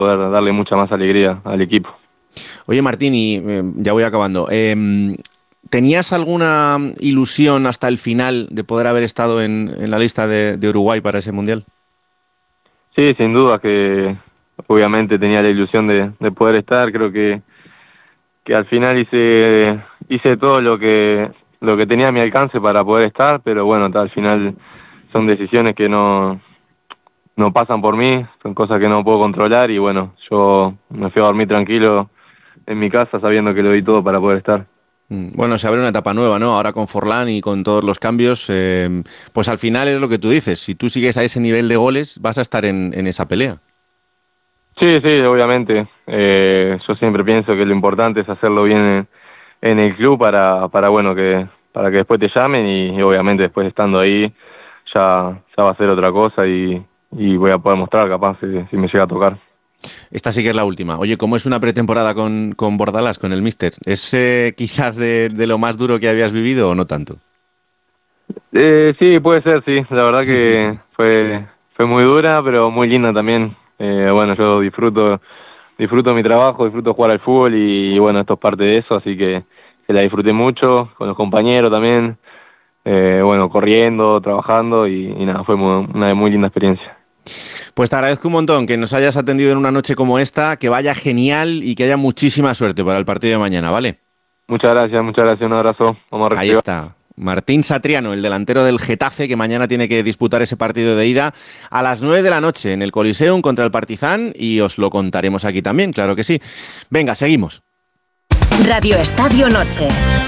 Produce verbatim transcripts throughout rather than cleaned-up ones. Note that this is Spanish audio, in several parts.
poder darle mucha más alegría al equipo. Oye, Martín, y eh, ya voy acabando. Eh, ¿Tenías alguna ilusión hasta el final de poder haber estado en, en la lista de, de Uruguay para ese Mundial? Sí, sin duda que obviamente tenía la ilusión de, de poder estar. Creo que, que al final hice hice todo lo que lo que tenía a mi alcance para poder estar, pero bueno, al final son decisiones que no, no pasan por mí, son cosas que no puedo controlar y bueno, yo me fui a dormir tranquilo en mi casa sabiendo que lo di todo para poder estar. Bueno, se abre una etapa nueva, ¿no? Ahora con Forlán y con todos los cambios, eh, pues al final es lo que tú dices, si tú sigues a ese nivel de goles vas a estar en, en esa pelea. Sí, sí, obviamente. Eh, yo siempre pienso que lo importante es hacerlo bien en, en el club para, para bueno, que para que después te llamen y, y obviamente después estando ahí ya, ya va a ser otra cosa y, y voy a poder mostrar capaz si, si me llega a tocar. Esta sí que es la última. Oye, ¿cómo es una pretemporada con, con Bordalás, con el míster? ¿Es eh, quizás de, de lo más duro que habías vivido o no tanto? Eh, sí, puede ser, sí. La verdad que fue, fue muy dura, pero muy linda también. Eh, bueno, yo disfruto disfruto mi trabajo, disfruto jugar al fútbol y, y bueno, esto es parte de eso, así que, que la disfruté mucho, con los compañeros también, eh, bueno, corriendo, trabajando y, y nada, fue muy, una muy linda experiencia. Pues te agradezco un montón que nos hayas atendido en una noche como esta, que vaya genial y que haya muchísima suerte para el partido de mañana, ¿vale? Muchas gracias, muchas gracias, un abrazo. Vamos a Ahí está. Martín Satriano, el delantero del Getafe, que mañana tiene que disputar ese partido de ida a las nueve de la noche en el Coliseum contra el Partizan y os lo contaremos aquí también, claro que sí. Venga, seguimos. Radio Estadio Noche.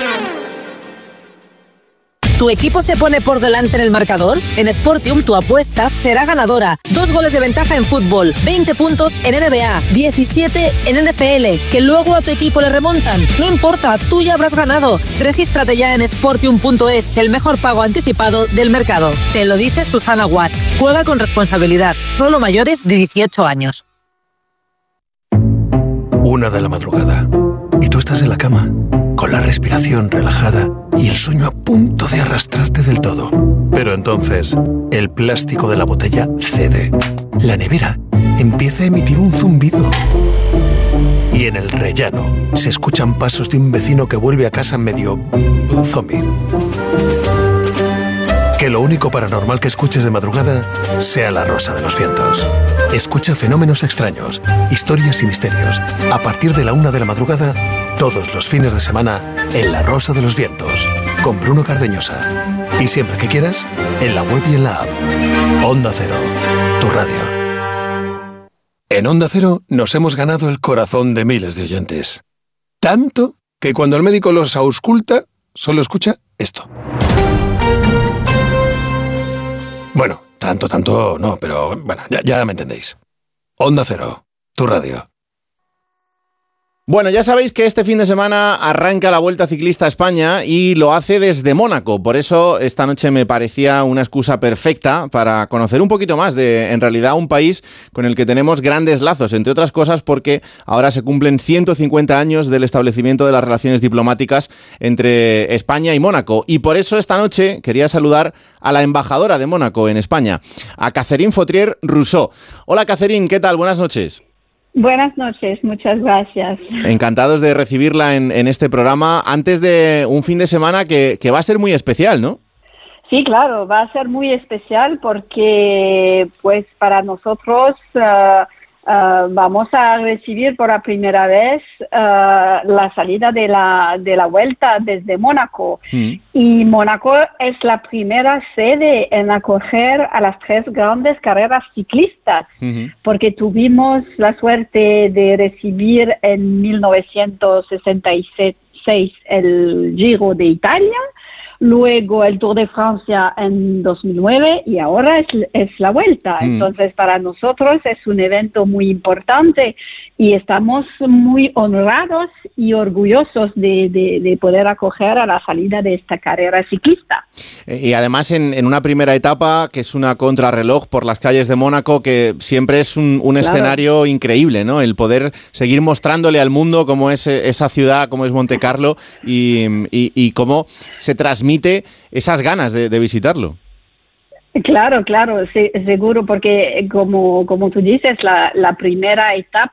¿Tu equipo se pone por delante en el marcador? En Sportium tu apuesta será ganadora. Dos goles de ventaja en fútbol, veinte puntos en N B A, diecisiete en N F L, que luego a tu equipo le remontan. No importa, tú ya habrás ganado. Regístrate ya en sportium punto es, el mejor pago anticipado del mercado. Te lo dice Susana Guas. Juega con responsabilidad, solo mayores de dieciocho años. Una de la madrugada. Y tú estás en la cama, con la respiración relajada y el sueño a punto de arrastrarte del todo. Pero entonces, el plástico de la botella cede. La nevera empieza a emitir un zumbido. Y en el rellano se escuchan pasos de un vecino que vuelve a casa medio zombie. Que lo único paranormal que escuches de madrugada sea la Rosa de los Vientos. Escucha fenómenos extraños, historias y misterios. A partir de la una de la madrugada, todos los fines de semana, en La Rosa de los Vientos, con Bruno Cardeñosa. Y siempre que quieras, en la web y en la app. Onda Cero, tu radio. En Onda Cero nos hemos ganado el corazón de miles de oyentes. Tanto que cuando el médico los ausculta, solo escucha esto. Bueno, tanto, tanto no, pero bueno, ya, ya me entendéis. Onda Cero, tu radio. Bueno, ya sabéis que este fin de semana arranca la Vuelta Ciclista a España y lo hace desde Mónaco. Por eso esta noche me parecía una excusa perfecta para conocer un poquito más de, en realidad, un país con el que tenemos grandes lazos, entre otras cosas porque ahora se cumplen ciento cincuenta años del establecimiento de las relaciones diplomáticas entre España y Mónaco. Y por eso esta noche quería saludar a la embajadora de Mónaco en España, a Catherine Fautrier-Rousseau. Hola Catherine, ¿qué tal? Buenas noches. Buenas noches, muchas gracias. Encantados de recibirla en, en este programa antes de un fin de semana que, que va a ser muy especial, ¿no? Sí, claro, va a ser muy especial porque pues para nosotros uh, uh, vamos a recibir por la primera vez uh, la salida de la, de la Vuelta desde Mónaco. Mm. Y Mónaco es la primera sede en acoger a las tres grandes carreras ciclistas, uh-huh. porque tuvimos la suerte de recibir en mil novecientos sesenta y seis el Giro de Italia, luego el Tour de Francia en dos mil nueve y ahora es, es la Vuelta. Mm. Entonces, para nosotros es un evento muy importante y estamos muy honrados y orgullosos de, de, de poder acoger a la salida de esta carrera ciclista. Y además en, en una primera etapa, que es una contrarreloj por las calles de Mónaco, que siempre es un, un claro. escenario increíble, ¿no? El poder seguir mostrándole al mundo cómo es esa ciudad, cómo es Montecarlo y, y, y cómo se transmite esas ganas de, de visitarlo. Claro, claro, sí, seguro, porque como, como tú dices, la, la primera etapa